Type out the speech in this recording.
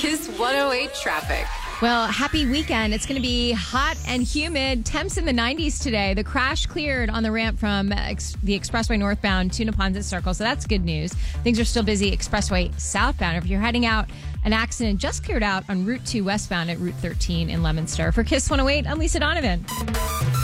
Kiss 108 traffic. Well, happy weekend. It's going to be hot and humid. Temps in the 90s today. The crash cleared on the ramp from the expressway northbound to Neponset Circle, so that's good news. Things are still busy expressway southbound. If you're heading out, an accident just cleared out on Route 2 westbound at Route 13 in Leominster. For Kiss 108, I'm Lisa Donovan.